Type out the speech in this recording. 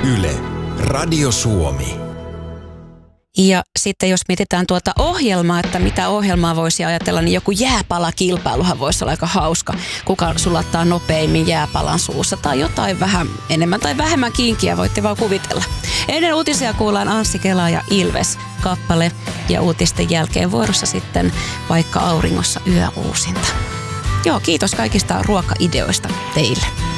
Yle, Radio Suomi. Ja sitten jos mietitään tuota ohjelmaa, että mitä ohjelmaa voisi ajatella, niin joku jääpalakilpailuhan voisi olla aika hauska. Kuka sulattaa nopeimmin jääpalan suussa tai jotain vähän enemmän tai vähemmän kinkiä, voitte vaan kuvitella. Ennen uutisia kuullaan Anssi Kela ja Ilves-kappale ja uutisten jälkeen vuorossa sitten Vaikka auringossa yöuusinta. Joo, kiitos kaikista ruokaideoista teille.